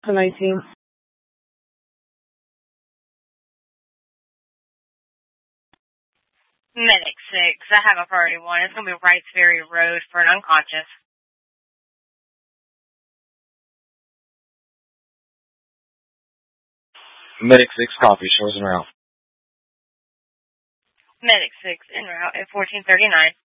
19. Medic 6, I have a priority 1. It's going to be Wrights Ferry Road for an unconscious. Medic 6, copy. Shows en route. Medic 6, en route at 1439.